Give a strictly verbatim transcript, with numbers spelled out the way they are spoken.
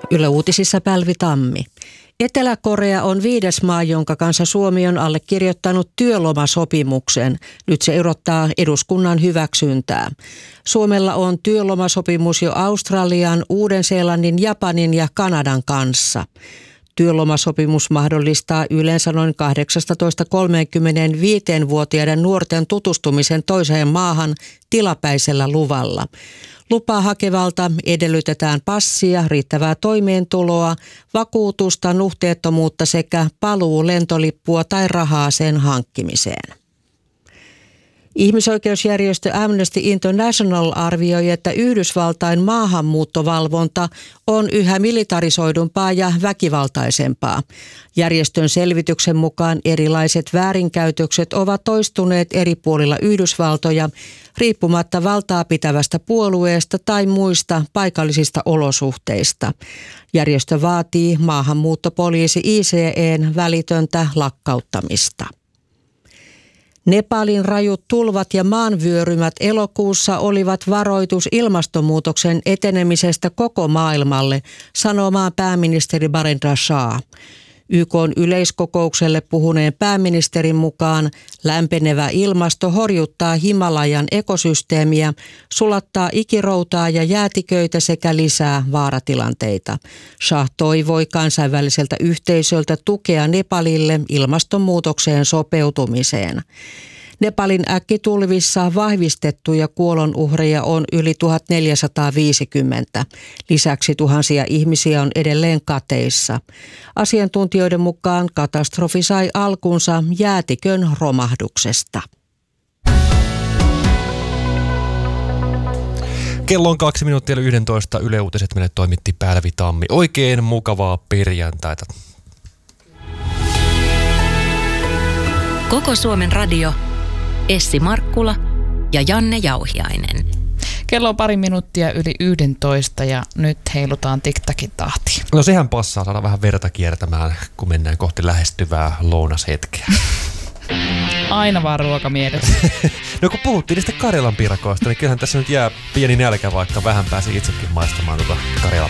Yle Uutisissa Päivi Tammi. Etelä-Korea on viides maa, jonka kanssa Suomi on allekirjoittanut työlomasopimuksen. Nyt se odottaa eduskunnan hyväksyntää. Suomella on työlomasopimus jo Australian, Uuden-Seelannin, Japanin ja Kanadan kanssa. Työlomasopimus mahdollistaa yleensä noin kahdeksantoista–kolmekymmentäviisi-vuotiaiden nuorten tutustumisen toiseen maahan tilapäisellä luvalla. Lupaa hakevalta edellytetään passia, riittävää toimeentuloa, vakuutusta, nuhteettomuutta sekä paluu lentolippua tai rahaa sen hankkimiseen. Ihmisoikeusjärjestö Amnesty International arvioi, että Yhdysvaltain maahanmuuttovalvonta on yhä militarisoidumpaa ja väkivaltaisempaa. Järjestön selvityksen mukaan erilaiset väärinkäytökset ovat toistuneet eri puolilla Yhdysvaltoja riippumatta valtaa pitävästä puolueesta tai muista paikallisista olosuhteista. Järjestö vaatii maahanmuuttopoliisi I C E:n välitöntä lakkauttamista. Nepalin rajut tulvat ja maanvyörymät elokuussa olivat varoitus ilmastonmuutoksen etenemisestä koko maailmalle, sanoo maan pääministeri Barendra Shah. Y K:n yleiskokoukselle puhuneen pääministerin mukaan lämpenevä ilmasto horjuttaa Himalajan ekosysteemiä, sulattaa ikiroutaa ja jäätiköitä sekä lisää vaaratilanteita. Shah toivoi kansainväliseltä yhteisöltä tukea Nepalille ilmastonmuutokseen sopeutumiseen. Nepalin äkkitulvissa vahvistettuja kuolonuhreja on yli tuhatneljäsataaviisikymmentä. Lisäksi tuhansia ihmisiä on edelleen kateissa. Asiantuntijoiden mukaan katastrofi sai alkunsa jäätikön romahduksesta. Kello on kaksi minuuttia yli yksitoista. Yle Uutiset meille toimitti Päivi Tammi. Oikein mukavaa perjantaita. Koko Suomen radio. Essi Markkula ja Janne Jauhiainen. Kello on pari minuuttia yli yksitoista ja nyt heilutaan tiktakin tahtiin. No sehän passaa saada vähän verta kiertämään, kun mennään kohti lähestyvää lounashetkeä. Aina vaan ruoka mielessä. No kun puhuttiin niistä Karjalan piirakoista, niin kyllähän tässä nyt jää pieni nälkä, vaikka vähän pääsi itsekin maistamaan tuota Karjalan